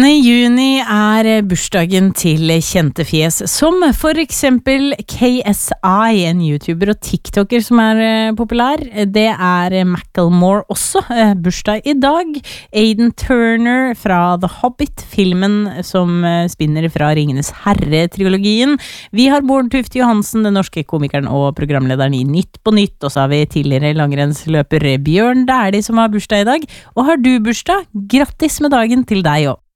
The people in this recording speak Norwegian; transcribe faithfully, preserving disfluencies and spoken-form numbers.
I juni er bursdagen til kjente fjes, som for eksempel K S I, en YouTuber og TikToker som er eh, populær. Det er Macklemore også, eh, bursdag i dag. Aidan Turner fra The Hobbit, filmen som eh, spinner fra Ringenes Herre-trilogien. Vi har Bård Tufte Johansen, den norske komikeren og programlederen i Nytt på Nytt, og så har vi tidligere langrennsløper Bjørn Dæhlie som har bursdag i dag. Og har du bursdag? Grattis med dagen til deg også!